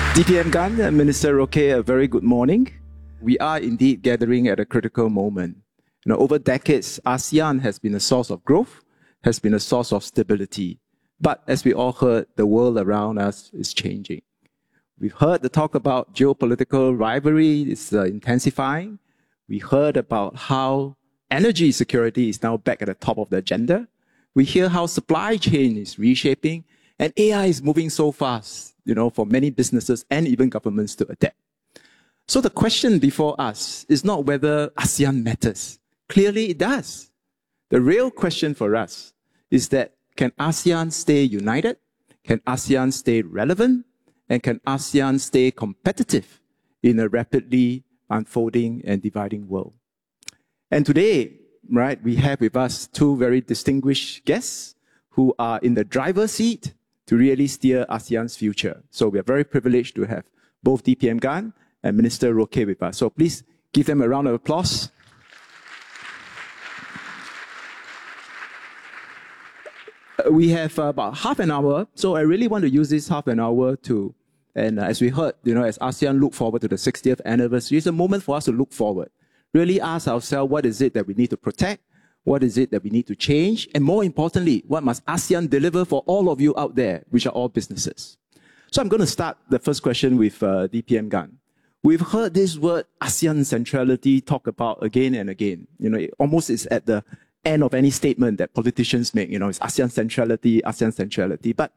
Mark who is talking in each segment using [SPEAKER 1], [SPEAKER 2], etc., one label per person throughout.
[SPEAKER 1] DPM Gan and Minister Roque, a very good morning. We are indeed gathering at a critical moment. Over decades, ASEAN has been a source of growth, has been a source of stability. But as we all heard, the world around us is changing. We've heard the talk about geopolitical rivalry is intensifying. We heard about how energy security is now back at the top of the agenda. We hear how supply chain is reshaping, and AI is moving so fast, for many businesses and even governments to adapt. So the question before us is not whether ASEAN matters. Clearly it does. The real question for us is that can ASEAN stay united? Can ASEAN stay relevant? And can ASEAN stay competitive in a rapidly unfolding and dividing world? And today, we have with us two very distinguished guests who are in the driver's seat to really steer ASEAN's future. So we are very privileged to have both DPM Gan and Minister Roque with us. So please give them a round of applause. We have about half an hour, so I really want to use this half an hour to, and as we heard, as ASEAN look forward to the 60th anniversary, it's a moment for us to look forward. Really ask ourselves, what is it that we need to protect? What is it that we need to change? And more importantly, what must ASEAN deliver for all of you out there, which are all businesses? So I'm going to start the first question with DPM Gan. We've heard this word ASEAN centrality talked about again and again. It almost is at the end of any statement that politicians make. It's ASEAN centrality, ASEAN centrality. But,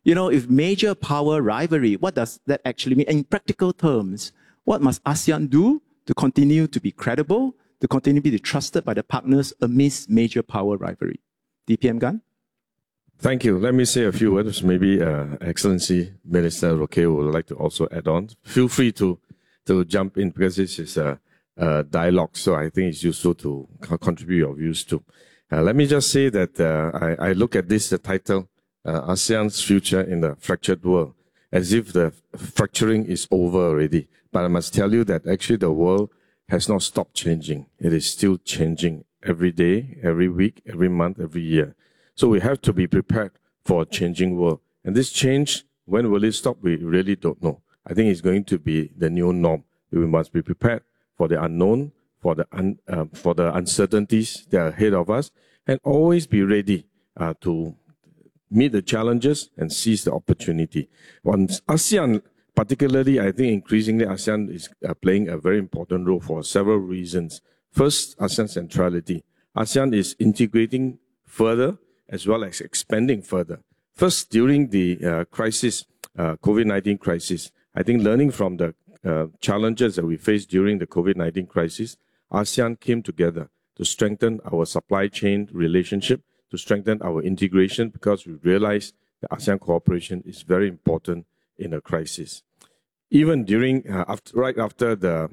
[SPEAKER 1] if major power rivalry, what does that actually mean? In practical terms, what must ASEAN do to continue to be credible, to continue to be trusted by the partners amidst major power rivalry? DPM Gan?
[SPEAKER 2] Thank you. Let me say a few words. Maybe Excellency Minister Roque would like to also add on. Feel free to jump in because this is a dialogue, so I think it's useful to contribute your views too. Let me just say that I look at this, the title, ASEAN's Future in the Fractured World, as if the fracturing is over already. But I must tell you that actually the world has not stopped changing. It is still changing every day, every week, every month, every year. So we have to be prepared for a changing world. And this change, when will it stop? We really don't know. I think it's going to be the new norm. We must be prepared for the unknown, for the uncertainties that are ahead of us, and always be ready to meet the challenges and seize the opportunity. On ASEAN, particularly, I think increasingly ASEAN is playing a very important role for several reasons. First, ASEAN centrality. ASEAN is integrating further as well as expanding further. First, during the crisis, COVID-19 crisis, I think learning from the challenges that we faced during the COVID-19 crisis, ASEAN came together to strengthen our supply chain relationship, to strengthen our integration, because we realized that ASEAN cooperation is very important in a crisis. Even during, right after the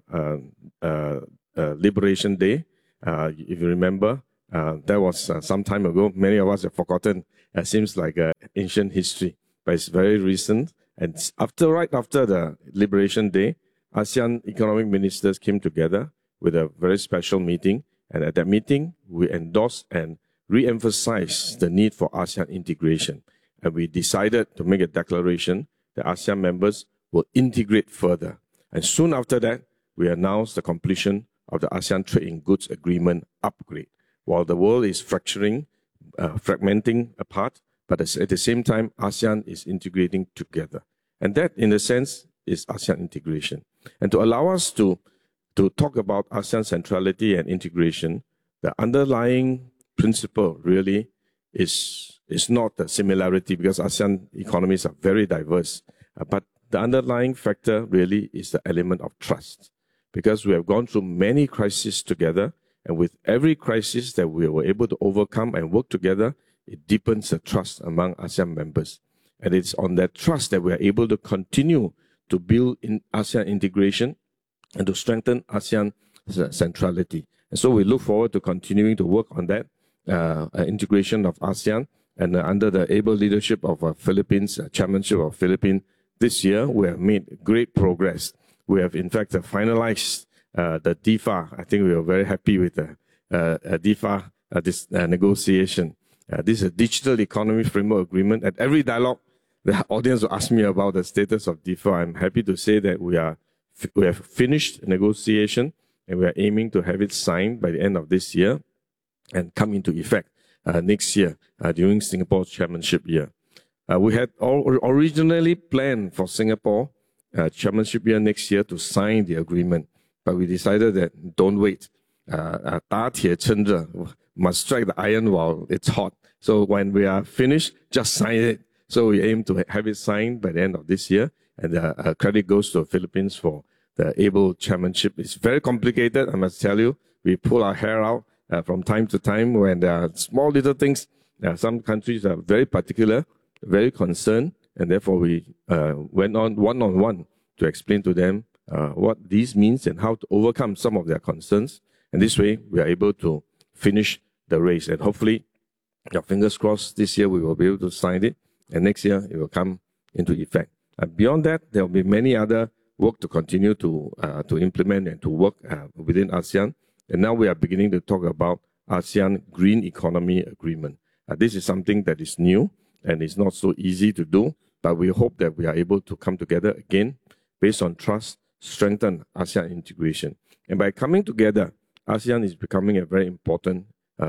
[SPEAKER 2] Liberation Day, if you remember, that was some time ago. Many of us have forgotten. It seems like ancient history, but it's very recent. And right after the Liberation Day, ASEAN economic ministers came together with a very special meeting. And at that meeting, we endorsed and re-emphasized the need for ASEAN integration. And we decided to make a declaration that ASEAN members will integrate further. And soon after that, we announced the completion of the ASEAN Trade in Goods Agreement upgrade. While the world is fracturing, fragmenting apart, but at the same time, ASEAN is integrating together. And that, in a sense, is ASEAN integration. And to allow us to talk about ASEAN centrality and integration, the underlying principle really is not the similarity, because ASEAN economies are very diverse. But the underlying factor really is the element of trust, because we have gone through many crises together, and with every crisis that we were able to overcome and work together, it deepens the trust among ASEAN members. And it's on that trust that we are able to continue to build in ASEAN integration and to strengthen ASEAN centrality. And so we look forward to continuing to work on that integration of ASEAN. And under the able leadership of Philippines, chairmanship of Philippines, this year we have made great progress. We have in fact finalized the DIFA. I think we are very happy with the DIFA negotiation. This is a digital economy framework agreement. At every dialogue the audience will ask me about the status of DIFA. I'm happy to say that we have finished negotiation and we are aiming to have it signed by the end of this year and come into effect next year during Singapore's chairmanship year. We had originally planned for Singapore chairmanship year next year to sign the agreement, but we decided that don't wait. 打铁趁热, must strike the iron while it's hot. So when we are finished, just sign it. So we aim to have it signed by the end of this year, and credit goes to the Philippines for the able chairmanship. It's very complicated, I must tell you. We pull our hair out from time to time when there are small little things. Some countries are very particular, very concerned, and therefore we went on one-on-one to explain to them what this means and how to overcome some of their concerns. And this way, we are able to finish the race. And hopefully, fingers crossed, this year we will be able to sign it, and next year it will come into effect. Beyond that, there will be many other work to continue to implement and to work within ASEAN. And now we are beginning to talk about ASEAN Green Economy Agreement. This is something that is new and it's not so easy to do, but we hope that we are able to come together again based on trust, strengthen ASEAN integration. And by coming together, ASEAN is becoming a very important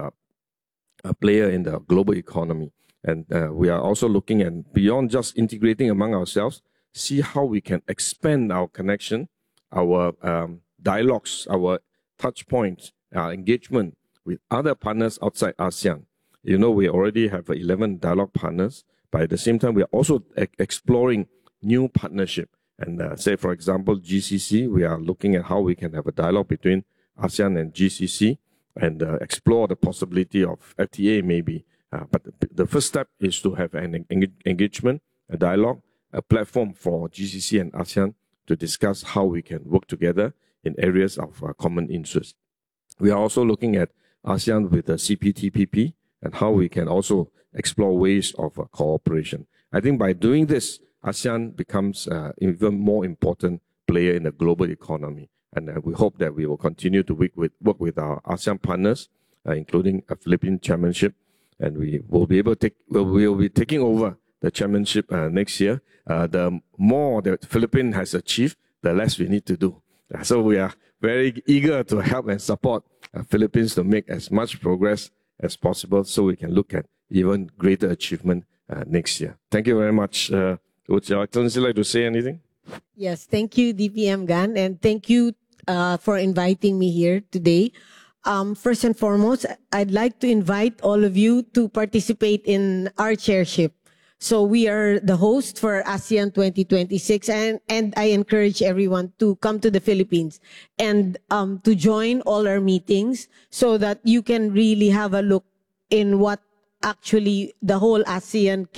[SPEAKER 2] player in the global economy. And we are also looking at beyond just integrating among ourselves, see how we can expand our connection, our dialogues, our touch points, our engagement with other partners outside ASEAN. You know, we already have 11 dialogue partners, but at the same time, we are also exploring new partnership. And say, for example, GCC, we are looking at how we can have a dialogue between ASEAN and GCC and explore the possibility of FTA maybe. But the first step is to have an engagement, a dialogue, a platform for GCC and ASEAN to discuss how we can work together in areas of common interest. We are also looking at ASEAN with the CPTPP and how we can also explore ways of cooperation. I think by doing this, ASEAN becomes an even more important player in the global economy. And we hope that we will continue to work with our ASEAN partners, including a Philippine chairmanship, and we will be able to we will be taking over the chairmanship next year. The more the Philippines has achieved, the less we need to do. So we are very eager to help and support Philippines to make as much progress as possible so we can look at even greater achievement next year. Thank you very much. Would Your Excellency like to say anything?
[SPEAKER 3] Yes, thank you, DPM Gan, and thank you for inviting me here today. First and foremost, I'd like to invite all of you to participate in our chairship. So we are the host for ASEAN 2026, and I encourage everyone to come to the Philippines and to join all our meetings so that you can really have a look in what actually the whole ASEAN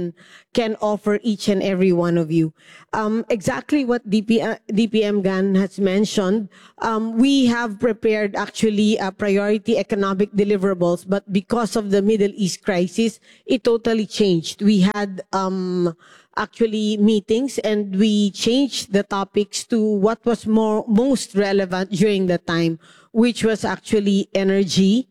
[SPEAKER 3] can offer each and every one of you. Exactly what DPM Gan has mentioned, we have prepared actually priority economic deliverables, but because of the Middle East crisis, it totally changed. We had actually meetings and we changed the topics to what was most relevant during the time, which was actually energy,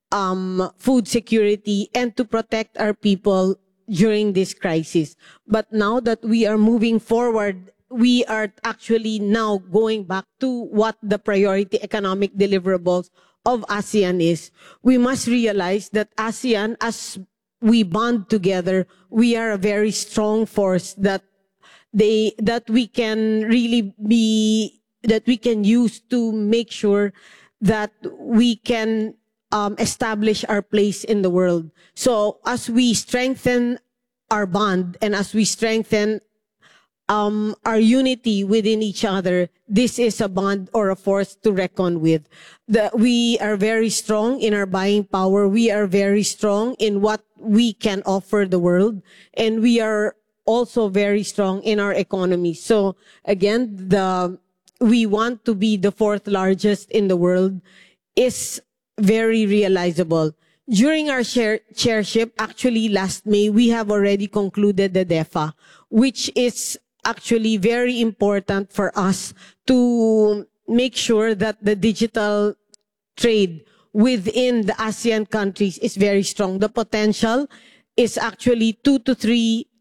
[SPEAKER 3] food security, and to protect our people during this crisis. But now that we are moving forward, we are actually now going back to what the priority economic deliverables of ASEAN is. We must realize that ASEAN, as we bond together, we are a very strong force that we can really be, that we can use to make sure that we can establish our place in the world. So as we strengthen our bond and as we strengthen our unity within each other, this is a bond or a force to reckon with. We are very strong in our buying power. We are very strong in what we can offer the world. And we are also very strong in our economy. So again, we want to be the fourth largest in the world is very realizable. During our chairship, actually last May, we have already concluded the DEFA, which is actually very important for us to make sure that the digital trade within the ASEAN countries is very strong. The potential is actually 2 to 3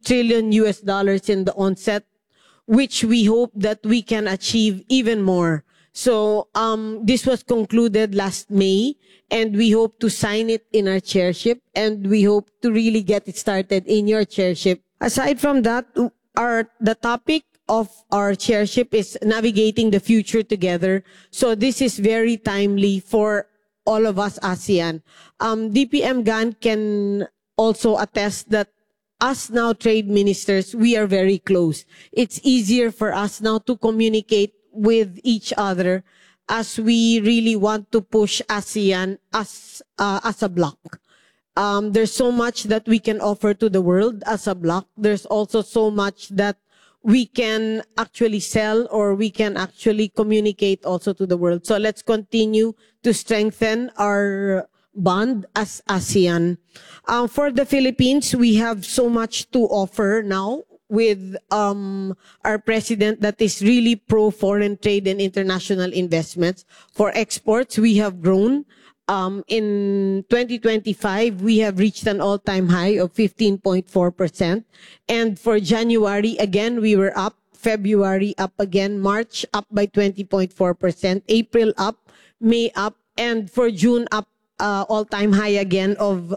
[SPEAKER 3] trillion US dollars in the onset, which we hope that we can achieve even more. So this was concluded last May, and we hope to sign it in our chairship, and we hope to really get it started in your chairship. Aside from that, the topic of our chairship is navigating the future together. So this is very timely for all of us ASEAN. DPM GAN can also attest that us now trade ministers, we are very close. It's easier for us now to communicate with each other as we really want to push ASEAN as a bloc. There's so much that we can offer to the world as a bloc. There's also so much that we can actually sell, or we can actually communicate also to the world. So let's continue to strengthen our bond as ASEAN. For the Philippines, we have so much to offer now with our president that is really pro foreign trade and international investments. For exports, we have grown. In 2025, we have reached an all-time high of 15.4%. And for January, again, we were up. February, up again. March, up by 20.4%. April, up. May, up. And for June, up all-time high again of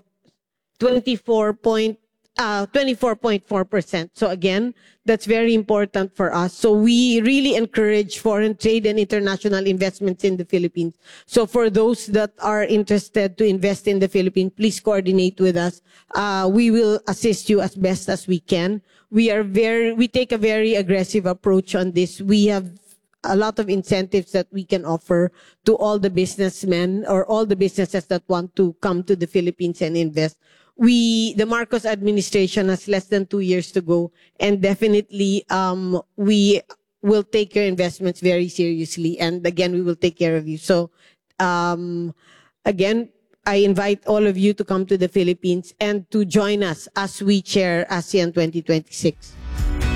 [SPEAKER 3] 24.4%. So again, that's very important for us. So we really encourage foreign trade and international investments in the Philippines. So for those that are interested to invest in the Philippines, please coordinate with us. We will assist you as best as we can. We take a very aggressive approach on this. We have a lot of incentives that we can offer to all the businessmen or all the businesses that want to come to the Philippines and invest. The Marcos administration has less than 2 years to go, and definitely we will take your investments very seriously, and again, we will take care of you. So again, I invite all of you to come to the Philippines and to join us as we chair ASEAN 2026.